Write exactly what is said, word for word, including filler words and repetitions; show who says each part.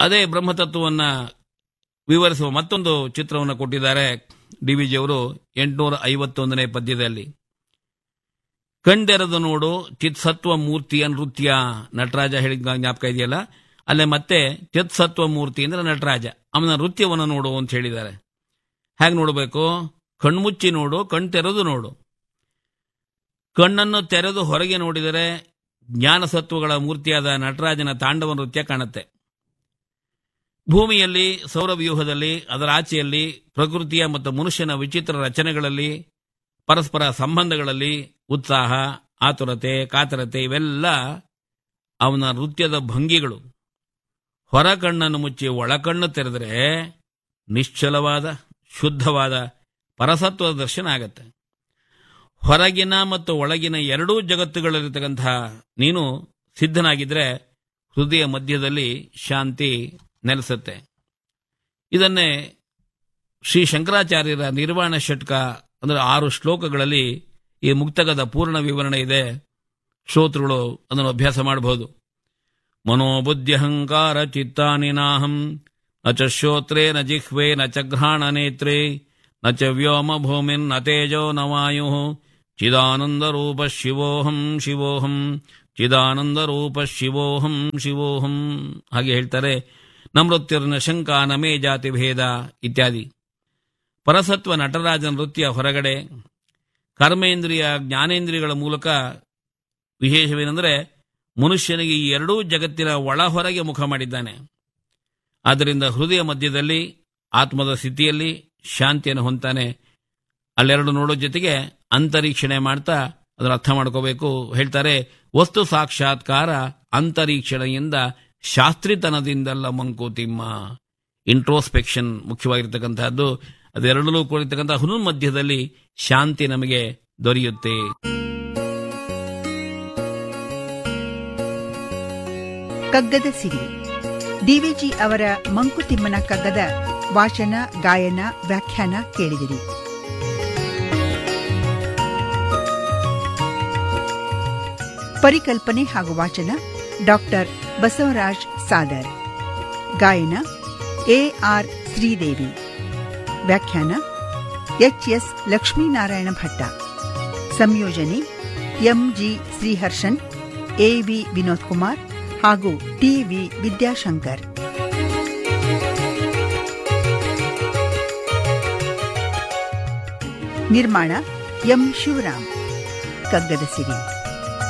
Speaker 1: ಅದೇ ಬ್ರಹ್ಮತತ್ವವನ್ನು ವಿವರಿಸುವ ಮತ್ತೊಂದು ಚಿತ್ರವನ್ನು ಕೊಟ್ಟಿದ್ದಾರೆ ಡಿ ವಿ ಜಿಯವರು ಎಂಟುನೂರ ಐವತ್ತೊಂದನೇ ಪದ್ಯದಲ್ಲಿ. ಕಂಡೆರೆದು ನೋಡು ಚಿತ್ಸತ್ವ ಮೂರ್ತಿಯ ನೃತ್ಯ, ನಟರಾಜ ಹೇಳಿದ ಜ್ಞಾಪಕ ಇದೆಯಲ್ಲ, ಅಲ್ಲೇ ಮತ್ತೆ ಚಿತ್ಸತ್ವ ಮೂರ್ತಿ ಅಂದ್ರೆ ನಟರಾಜ, ಅವನ ನೃತ್ಯವನ್ನು ನೋಡು ಅಂತ ಹೇಳಿದ್ದಾರೆ. ಹೇಗೆ ನೋಡಬೇಕು? ಕಣ್ಮುಚ್ಚಿ ನೋಡು, ಕಣ್ ತೆರೆದು ನೋಡು. ಕಣ್ಣನ್ನು ತೆರೆದು ಹೊರಗೆ ನೋಡಿದರೆ ಜ್ಞಾನಸತ್ವಗಳ ಮೂರ್ತಿಯಾದ ನಟರಾಜನ ತಾಂಡವ ನೃತ್ಯ ಕಾಣುತ್ತೆ. ಭೂಮಿಯಲ್ಲಿ, ಸೌರವ್ಯೂಹದಲ್ಲಿ, ಅದರ ಆಚೆಯಲ್ಲಿ, ಪ್ರಕೃತಿಯ ಮತ್ತು ಮನುಷ್ಯನ ವಿಚಿತ್ರ ರಚನೆಗಳಲ್ಲಿ, ಪರಸ್ಪರ ಸಂಬಂಧಗಳಲ್ಲಿ ಉತ್ಸಾಹ, ಆತುರತೆ, ಕಾತರತೆ ಇವೆಲ್ಲ ಅವನ ನೃತ್ಯದ ಭಂಗಿಗಳು. ಹೊರ ಕಣ್ಣನ್ನು ಮುಚ್ಚಿ ಒಳಕಣ್ಣು ತೆರೆದರೆ ನಿಶ್ಚಲವಾದ, ಶುದ್ಧವಾದ ಪರಸತ್ವದ ದರ್ಶನ ಆಗತ್ತೆ. ಹೊರಗಿನ ಮತ್ತು ಒಳಗಿನ ಎರಡೂ ಜಗತ್ತುಗಳಲ್ಲಿರತಕ್ಕಂತಹ ನೀನು ಸಿದ್ಧನಾಗಿದ್ರೆ ಹೃದಯ ಮಧ್ಯದಲ್ಲಿ ಶಾಂತಿ ನೆಲೆಸುತ್ತೆ. ಇದನ್ನೇ ಶ್ರೀ ಶಂಕರಾಚಾರ್ಯರ ನಿರ್ವಾಣ ಷಟ್ಕ ಅಂದರೆ ಆರು ಶ್ಲೋಕಗಳಲ್ಲಿ ಈ ಮುಕ್ತಕದ ಪೂರ್ಣ ವಿವರಣೆ ಇದೆ. ಶ್ರೋತೃಗಳು ಅದನ್ನು ಅಭ್ಯಾಸ ಮಾಡಬಹುದು. ಮನೋಬುದ್ಧ್ಯಹಂಕಾರ ಚಿತ್ತಾನಿ ನಾಹಂ ನ ಚ ಶ್ರೋತ್ರೇ ನ ಜಿಹ್ವೆ ನ ಚ ಘ್ರಾಣ ನೇತ್ರೇ ನ ಚ ವ್ಯೋಮ ಭೂಮಿನ್ ನ ತೇಜೋ ನ ವಾಯು ಚಿದಾನಂದ ರೂಪ ಶಿವೋಹಂ ಶಿವೋಹಂ ಚಿದಾನಂದ ರೂಪ ಶಿವೋಹಂ ಶಿವೋಹಂ. ಹಾಗೆ ಹೇಳ್ತಾರೆ. ನಮೃತ್ಯುರ್ನ ಶಂಕಾ ನಮೇ ಜಾತಿ ಭೇದ ಇತ್ಯಾದಿ. ಪರಸತ್ವ ನಟರಾಜನ ನೃತ್ಯ ಹೊರಗಡೆ, ಕರ್ಮೇಂದ್ರಿಯ ಜ್ಞಾನೇಂದ್ರಿಯಗಳ ಮೂಲಕ ವಿಶೇಷವೇನೆಂದರೆ ಮನುಷ್ಯನಿಗೆ ಈ ಎರಡೂ ಜಗತ್ತಿನ ಒಳ ಹೊರಗೆ ಮುಖ ಮಾಡಿದ್ದಾನೆ. ಆದ್ದರಿಂದ ಹೃದಯ ಮಧ್ಯದಲ್ಲಿ ಆತ್ಮದ ಸ್ಥಿತಿಯಲ್ಲಿ ಶಾಂತಿಯನ್ನು ಹೊಂತಾನೆ. ಅಲ್ಲೆರಡು ನೋಡೋ ಜೊತೆಗೆ ಅಂತರೀಕ್ಷಣೆ ಮಾಡ್ತಾ ಅದರ ಅರ್ಥ ಮಾಡ್ಕೋಬೇಕು. ಹೇಳ್ತಾರೆ, ವಸ್ತು ಸಾಕ್ಷಾತ್ಕಾರ ಅಂತರೀಕ್ಷಣೆಯಿಂದ ಶಾಸ್ತ್ರಿತನದಿಂದಲ್ಲ ಮಂಕುತಿಮ್ಮ. ಇಂಟ್ರೋಸ್ಪೆಕ್ಷನ್ ಮುಖ್ಯವಾಗಿರ್ತಕ್ಕಂಥದ್ದು. ಅದೆರಡಲ್ಲೂ ಕೂಡಿರ್ತಕ್ಕಂಥ ಹೃನ್ಮಧ್ಯದಲ್ಲಿ ಶಾಂತಿ ನಮಗೆ ದೊರೆಯುತ್ತೆ.
Speaker 2: ಕಗ್ಗದ ಸಿರಿ ಡಿವಿಜಿ ಅವರ ಮಂಕುತಿಮ್ಮನ ಕಗ್ಗದ ವಾಚನ, ಗಾಯನ, ವ್ಯಾಖ್ಯಾನ ಕೇಳಿದಿರಿ. ಪರಿಕಲ್ಪನೆ ಹಾಗೂ ವಾಚನ ಡಾಕ್ಟರ್ ಬಸವರಾಜ್ ಸಾದರ್. ಗಾಯನ ಎ ಆರ್ ಶ್ರೀದೇವಿ. ವ್ಯಾಖ್ಯಾನ ಎಚ್ ಎಸ್ ಲಕ್ಷ್ಮೀನಾರಾಯಣ ಭಟ್ಟ. ಸಂಯೋಜನೆ M G Sriharshan, A V Vinod Kumar ಹಾಗೂ ಟಿ ವಿ ವಿದ್ಯಾಶಂಕರ್. ನಿರ್ಮಾಣ ಎಂ ಶಿವರಾಮ್. ಕಗ್ಗದ ಸಿರಿ.